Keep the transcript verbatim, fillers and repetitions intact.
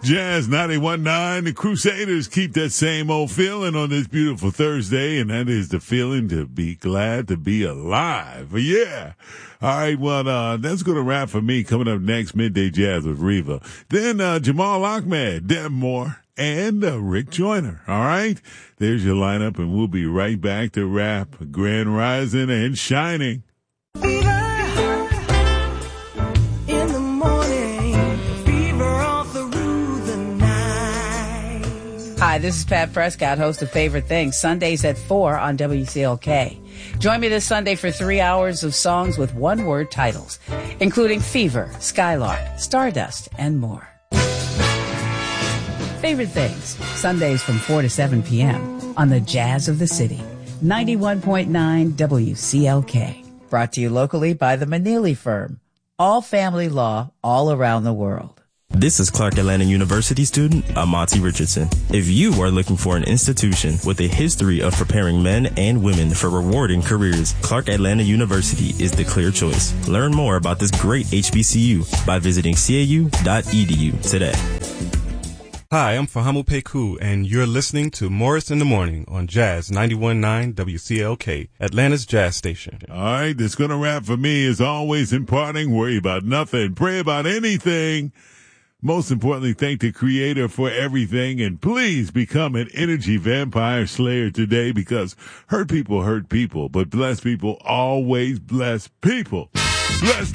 Jazz ninety-one point nine, the Crusaders keep that same old feeling on this beautiful Thursday, and that is the feeling to be glad to be alive. Yeah. All right, well, uh, that's going to wrap for me. Coming up next, Midday Jazz with Reva. Then uh, Jamal Ahmed, Deb Moore, and uh, Rick Joyner. All right? There's your lineup, and we'll be right back to wrap Grand Rising and Shining. Hi, this is Pat Prescott, host of Favorite Things, Sundays at four on W C L K. Join me this Sunday for three hours of songs with one-word titles, including Fever, Skylark, Stardust, and more. Favorite Things, Sundays from four to seven p.m. on the Jazz of the City, ninety-one point nine W C L K. Brought to you locally by the Manili Firm. All family law all around the world. This is Clark Atlanta University student Amati Richardson. If you are looking for an institution with a history of preparing men and women for rewarding careers, Clark Atlanta University is the clear choice. Learn more about this great H B C U by visiting C A U dot E D U today. Hi, I'm Fahamu Peku, and you're listening to Morris in the Morning on Jazz ninety-one point nine W C L K, Atlanta's Jazz Station. All right, that's going to wrap for me. As always, imparting, worry about nothing, pray about anything. Most importantly, thank the Creator for everything, and please become an energy vampire slayer today, because hurt people hurt people, but blessed people always bless people. Bless